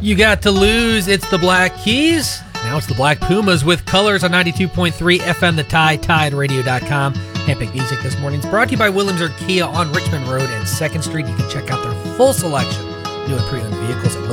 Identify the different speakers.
Speaker 1: You got to lose. It's the Black Keys. Now it's the Black Pumas with Colors on 92.3 FM The Tide, TideRadio.com. Handpicked music this morning is brought to you by Williamsburg Kia on Richmond Road and 2nd Street. You can check out their full selection, new and pre-owned vehicles at